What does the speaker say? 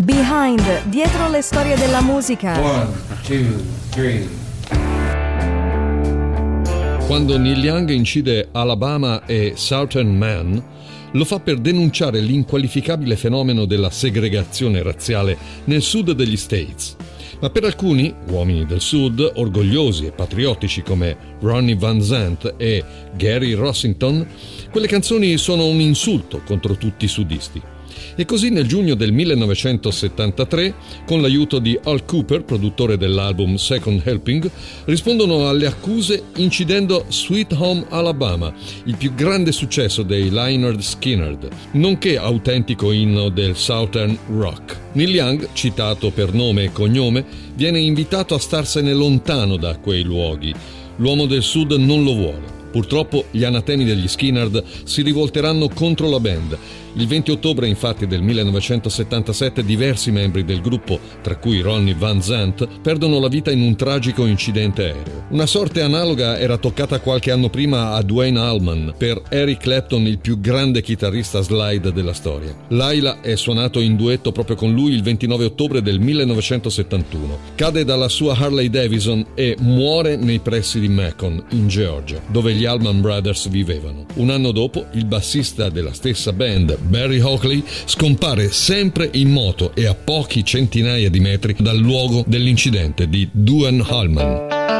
Behind, dietro le storie della musica. 1, 2, 3. Quando Neil Young incide Alabama e Southern Man, lo fa per denunciare l'inqualificabile fenomeno della segregazione razziale nel sud degli States. Ma per alcuni, uomini del sud, orgogliosi e patriottici come Ronnie Van Zant e Gary Rossington, quelle canzoni sono un insulto contro tutti i sudisti. E così nel giugno del 1973, con l'aiuto di Al Cooper, produttore dell'album Second Helping, rispondono alle accuse incidendo Sweet Home Alabama, il più grande successo dei Lynyrd Skynyrd, nonché autentico inno del Southern Rock. Neil Young, citato per nome e cognome, viene invitato a starsene lontano da quei luoghi. L'uomo del sud non lo vuole. Purtroppo gli anatemi degli Skynyrd si rivolteranno contro la band. Il 20 ottobre infatti del 1977 diversi membri del gruppo, tra cui Ronnie Van Zant, perdono la vita in un tragico incidente aereo. Una sorte analoga era toccata qualche anno prima a Duane Allman per Eric Clapton, il più grande chitarrista slide della storia. Laila è suonato in duetto proprio con lui il 29 ottobre del 1971. Cade dalla sua Harley Davidson e muore nei pressi di Macon, in Georgia, dove gli Allman Brothers vivevano. Un anno dopo, il bassista della stessa band, Barry Oakley, scompare sempre in moto e a pochi centinaia di metri dal luogo dell'incidente di Duane Allman.